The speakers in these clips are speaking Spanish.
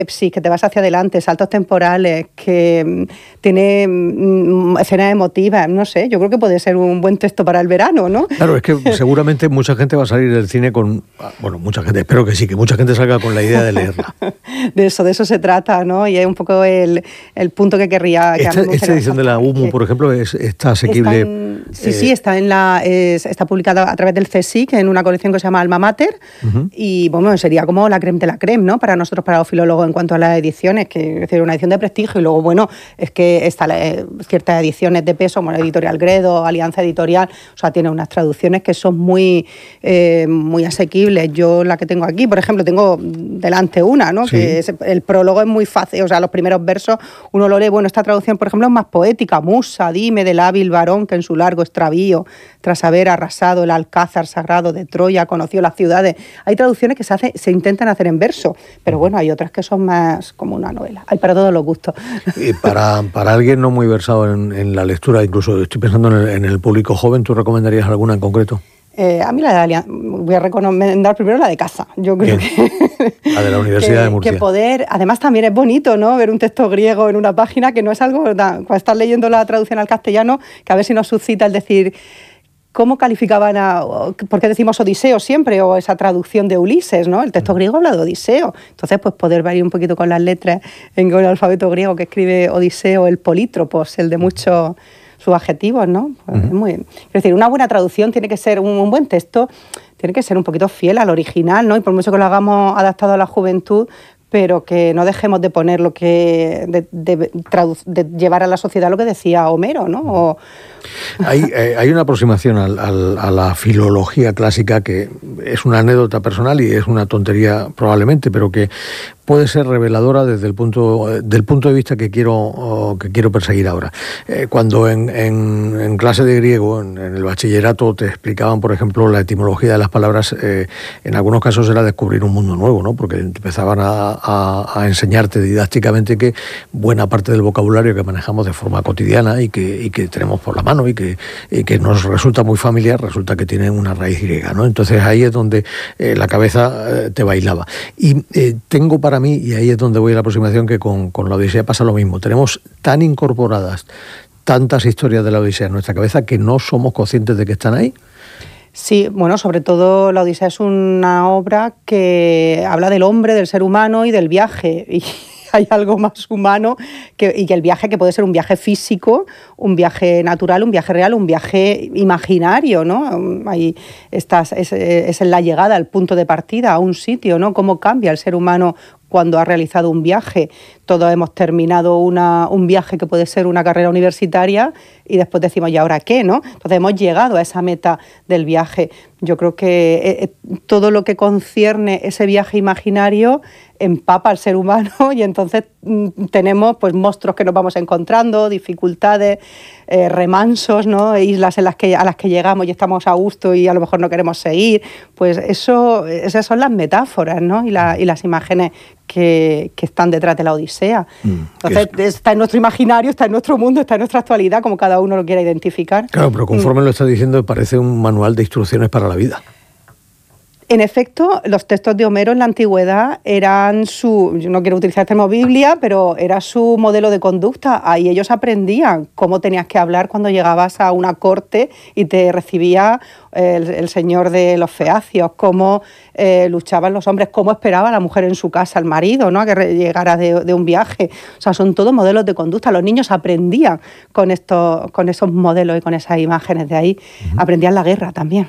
que te vas hacia adelante, saltos temporales, que tiene escenas emotivas, no sé, yo creo que puede ser un buen texto para el verano, ¿no? Claro, es que seguramente mucha gente va a salir del cine con, bueno, mucha gente, espero que sí, que mucha gente salga con la idea de leerla. De eso se trata, ¿no? Y es un poco el punto que querría... Esta edición de la UMU, por ejemplo, está asequible. Está publicada a través del CSIC en una colección que se llama Alma Mater, y bueno, sería como la crème de la crème, ¿no? Para nosotros, para los filólogos, en cuanto a las ediciones, que es decir, una edición de prestigio. Y luego, bueno, es que está ciertas ediciones de peso, como la Editorial Gredo, Alianza Editorial, o sea, tiene unas traducciones que son muy asequibles. Yo la que tengo aquí, por ejemplo, tengo delante una, ¿no? Sí. Que el prólogo es muy fácil, o sea, los primeros versos uno lo lee. Bueno, esta traducción, por ejemplo, es más poética. Musa, dime del hábil varón que en su largo extravío, tras haber arrasado el alcázar sagrado de Troya, conoció las ciudades. Hay traducciones que se intentan hacer en verso, pero bueno, hay otras que son más como una novela. Hay para todos los gustos. Y para alguien no muy versado en la lectura, incluso estoy pensando en el público joven, ¿tú recomendarías alguna en concreto? A mí voy a recomendar primero la de Caza. Yo creo que la de la Universidad de Murcia. Que poder, además también es bonito, ¿no? Ver un texto griego en una página, que no es algo, cuando estás leyendo la traducción al castellano, que a ver si nos suscita el decir cómo calificaban ¿por qué decimos Odiseo siempre? O esa traducción de Ulises, ¿no? El texto griego habla de Odiseo. Entonces, pues poder variar un poquito con las letras en el alfabeto griego que escribe Odiseo, el polítropos, el de muchos sus adjetivos, ¿no? Pues es decir, una buena traducción tiene que ser un buen texto, tiene que ser un poquito fiel al original, ¿no? Y por mucho que lo hagamos adaptado a la juventud, pero que no dejemos de poner lo que de llevar a la sociedad lo que decía Homero, ¿no? Hay una aproximación a la filología clásica que es una anécdota personal y es una tontería probablemente, pero que puede ser reveladora desde el punto de vista que quiero perseguir ahora. Cuando en clase de griego, en el bachillerato, te explicaban, por ejemplo, la etimología de las palabras, en algunos casos era descubrir un mundo nuevo, ¿no? Porque empezaban a enseñarte didácticamente que buena parte del vocabulario que manejamos de forma cotidiana y que tenemos por la mano y que nos resulta muy familiar, resulta que tiene una raíz griega, ¿no? Entonces ahí es donde la cabeza te bailaba. Y tengo para mí, y ahí es donde voy a la aproximación, que con la Odisea pasa lo mismo. Tenemos tan incorporadas tantas historias de la Odisea en nuestra cabeza que no somos conscientes de que están ahí. Sí, bueno, sobre todo la Odisea es una obra que habla del hombre, del ser humano y del viaje. Y hay algo más humano y que el viaje, que puede ser un viaje físico, un viaje natural, un viaje real, un viaje imaginario, ¿no? Ahí es la llegada, al punto de partida, a un sitio, ¿no? Cómo cambia el ser humano cuando ha realizado un viaje. Todos hemos terminado un viaje que puede ser una carrera universitaria y después decimos, ¿y ahora qué? ¿No? Entonces hemos llegado a esa meta del viaje. Yo creo que todo lo que concierne ese viaje imaginario empapa al ser humano y entonces tenemos pues monstruos que nos vamos encontrando, dificultades, remansos, ¿no? Islas a las que llegamos y estamos a gusto y a lo mejor no queremos seguir. Pues esas son las metáforas, ¿no? Y las imágenes que están detrás de la Odisea. Entonces está en nuestro imaginario, está en nuestro mundo, está en nuestra actualidad, como cada uno lo quiera identificar. Claro, pero conforme lo está diciendo, parece un manual de instrucciones para la vida. En efecto, los textos de Homero en la antigüedad eran yo no quiero utilizar el término Biblia, pero era su modelo de conducta. Ahí ellos aprendían cómo tenías que hablar cuando llegabas a una corte y te recibía el señor de los feacios, cómo luchaban los hombres, cómo esperaba la mujer en su casa al marido, ¿no? A que llegara de un viaje. O sea, son todos modelos de conducta. Los niños aprendían con esos modelos y con esas imágenes de ahí. Aprendían la guerra también.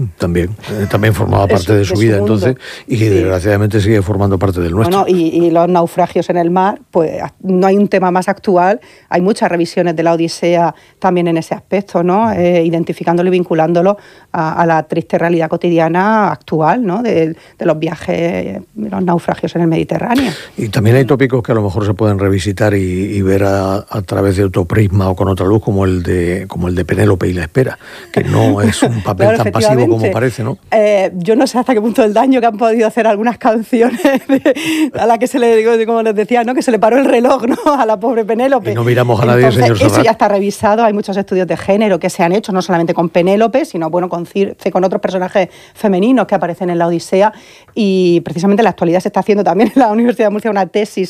También formaba parte de su vida entonces, y sí, desgraciadamente sigue formando parte del nuestro. Bueno, y los naufragios en el mar, pues no hay un tema más actual. Hay muchas revisiones de la Odisea también en ese aspecto, ¿no? Identificándolo y vinculándolo a la triste realidad cotidiana actual, ¿no? De los viajes, de los naufragios en el Mediterráneo. Y también hay tópicos que a lo mejor se pueden revisitar y ver a través de otro prisma o con otra luz, como el de Penélope y la espera, que no es un papel tan pasivo como parece, ¿no? Yo no sé hasta qué punto el daño que han podido hacer algunas canciones a la que se le, como les decía, ¿no? Que se le paró el reloj, ¿no? A la pobre Penélope. Y no miramos a nadie, entonces, señor Serrat. Eso ya está revisado, hay muchos estudios de género que se han hecho, no solamente con Penélope, sino bueno, con Circe, con otros personajes femeninos que aparecen en la Odisea, y precisamente en la actualidad se está haciendo también en la Universidad de Murcia una tesis